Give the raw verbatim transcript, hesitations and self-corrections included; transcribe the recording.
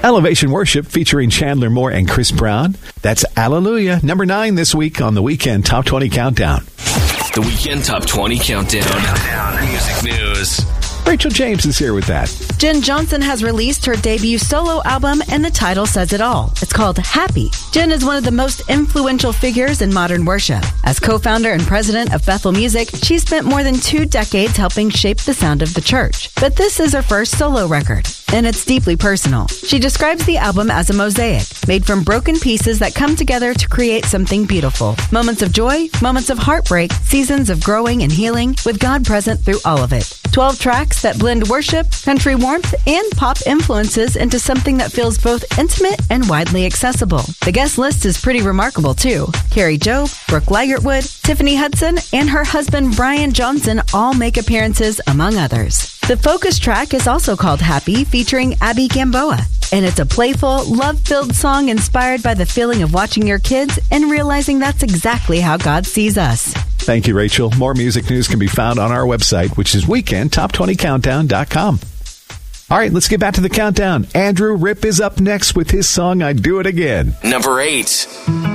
Elevation Worship featuring Chandler Moore and Chris Brown. That's Hallelujah, number nine this week on the Weekend Top twenty Countdown. The Weekend Top twenty Countdown. Music news. Rachel James is here with that. Jen Johnson has released her debut solo album, and the title says it all. It's called Happy. Jen is one of the most influential figures in modern worship. As co-founder and president of Bethel Music, she's spent more than two decades helping shape the sound of the church. But this is her first solo record, and it's deeply personal. She describes the album as a mosaic, made from broken pieces that come together to create something beautiful. Moments of joy, moments of heartbreak, seasons of growing and healing, with God present through all of it. twelve tracks that blend worship, country warmth, and pop influences into something that feels both intimate and widely accessible. The guest list is pretty remarkable, too. Carrie Job, Brooke Ligertwood, Tiffany Hudson, and her husband Brian Johnson all make appearances, among others. The focus track is also called Happy, featuring Abby Gamboa. And it's a playful, love-filled song inspired by the feeling of watching your kids and realizing that's exactly how God sees us. Thank you, Rachel. More music news can be found on our website, which is weekend top twenty countdown dot com. All right, let's get back to the countdown. Andrew Ripp is up next with his song, I Do It Again. Number eight.